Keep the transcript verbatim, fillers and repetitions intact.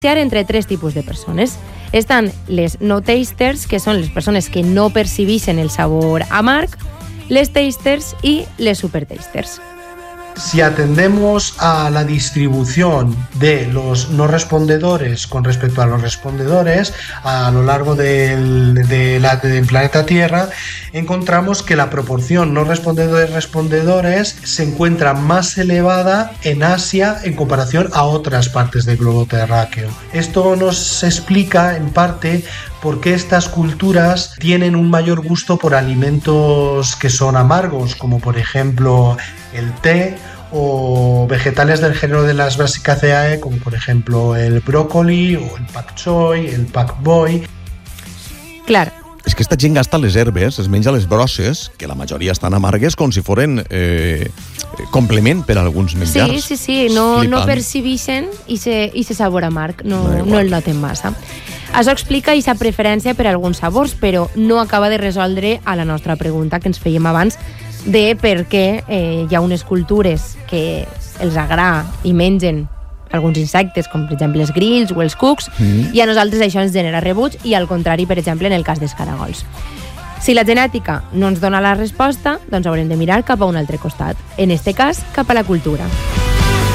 entre tres tipus de persones. Estan les no tasters, que són les persones que no percibeixen el sabor amarg, les tasters y les super tasters. Si atendemos a la distribución de los no respondedores con respecto a los respondedores a lo largo del, de la, del planeta Tierra, encontramos que la proporción no respondedores-respondedores se encuentra más elevada en Asia en comparación a otras partes del globo terráqueo. Esto nos explica en parte por qué estas culturas tienen un mayor gusto por alimentos que son amargos, como por ejemplo el té, o vegetales del género de las Brassicaceae, como por ejemplo el brócoli o el pak choi, el pak boy. Clar. És que esta gent gasta les herbes, es menja les brosses, que la majoria estan amargues, com si foren eh, complement per a alguns menjars. Sí, sí, sí, no, no percibeixen i se, i se sabor amarg, no, no, no el noten massa. Això explica aquesta preferència per a alguns sabors, però no acaba de resoldre a la nostra pregunta que ens fèiem abans de per què eh, hi ha unes cultures que els agrada i mengen alguns insectes, com per exemple els grills o els cucs, mm. i a nosaltres això ens genera rebuig, i al contrari, per exemple, en el cas dels caragols. Si la genètica no ens dona la resposta, doncs haurem de mirar cap a un altre costat, en este cas, cap a la cultura.